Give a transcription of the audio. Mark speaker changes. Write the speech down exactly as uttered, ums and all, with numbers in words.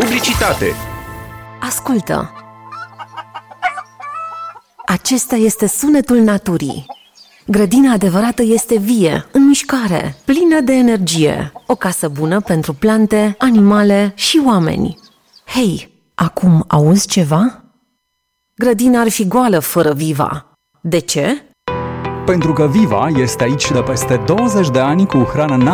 Speaker 1: Publicitate.
Speaker 2: Ascultă! Acesta este sunetul naturii. Grădina adevărată este vie, în mișcare, plină de energie. O casă bună pentru plante, animale și oameni. Hei, acum auzi ceva? Grădina ar fi goală fără Viva. De ce?
Speaker 3: Pentru că Viva este aici de peste douăzeci de ani cu hrană